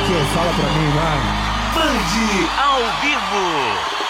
que? Fala pra mim, vai. Band ao vivo.